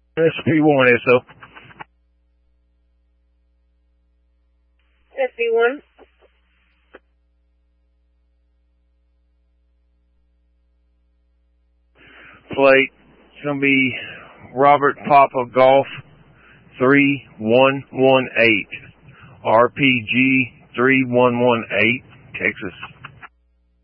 SB1 SO. SB1. Plate. It's going to be Robert Papa Golf 3118. RPG 3118, Texas.